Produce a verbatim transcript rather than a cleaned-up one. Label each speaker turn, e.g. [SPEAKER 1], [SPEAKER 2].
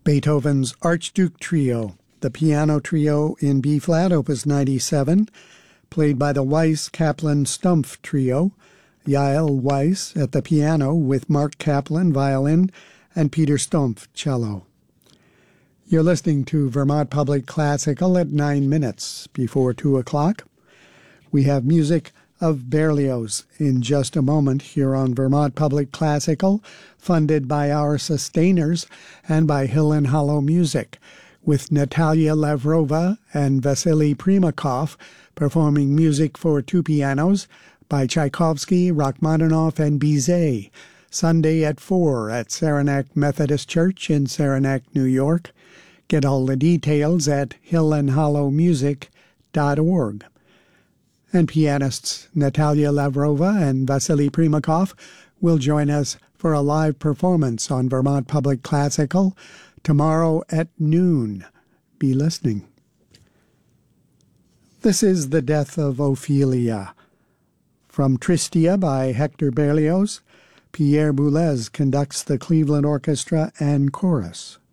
[SPEAKER 1] Beethoven's Archduke Trio, the piano trio in B-flat, opus ninety-seven, played by the Weiss-Kaplan-Stumpf Trio, Yael Weiss at the piano with Mark Kaplan, violin, and Peter Stumpf, cello. You're listening to Vermont Public Classical at nine minutes before two o'clock. We have music of Berlioz in just a moment here on Vermont Public Classical, funded by our sustainers and by Hill and Hollow Music, with Natalia Lavrova and Vasily Primakov performing music for two pianos by Tchaikovsky, Rachmaninoff, and Bizet, Sunday at four at Saranac Methodist Church in Saranac, New York. Get all the details at hill and hollow music dot org. And pianists Natalia Lavrova and Vasily Primakov will join us for a live performance on Vermont Public Classical tomorrow at noon. Be listening. This is The Death of Ophelia. From Tristia by Hector Berlioz, Pierre Boulez conducts the Cleveland Orchestra and chorus.